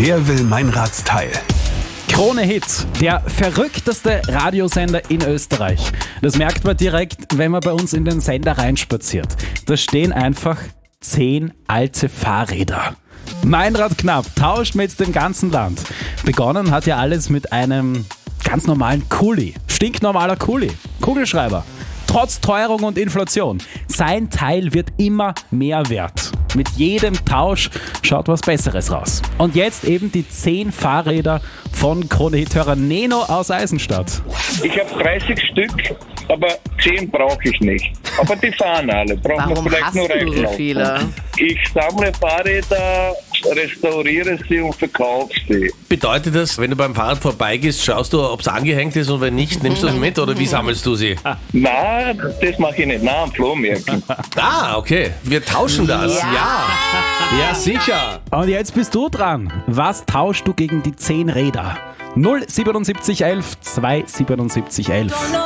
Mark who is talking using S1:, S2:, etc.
S1: Wer will mein Rad Teil?
S2: Krone Hit, der verrückteste Radiosender in Österreich. Das merkt man direkt, wenn man bei uns in den Sender reinspaziert. Da stehen einfach 10 alte Fahrräder. Meinrad Knapp tauscht mit dem ganzen Land. Begonnen hat ja alles mit einem ganz normalen Kuli. Stinknormaler Kuli. Kugelschreiber. Trotz Teuerung und Inflation. Sein Teil wird immer mehr wert. Mit jedem Tausch schaut was Besseres raus. Und jetzt eben die 10 Fahrräder von Krone-Hit-Hörer Neno aus Eisenstadt.
S3: Ich habe 30 Stück, aber 10 brauche ich nicht. Aber die fahren alle.
S4: Warum hast du so viele?
S3: Ich sammle Fahrräder, restauriere sie und verkaufe sie.
S5: Bedeutet das, wenn du beim Fahrrad vorbeigehst, schaust du, ob es angehängt ist und wenn nicht, nimmst du es mit oder wie sammelst du sie?
S3: Nein, das mache ich nicht. Nein, am Flohmärkten.
S5: Ah, okay. Wir tauschen das. Ja, sicher.
S2: Und jetzt bist du dran. Was tauschst du gegen die 10 Räder? 07711 27711.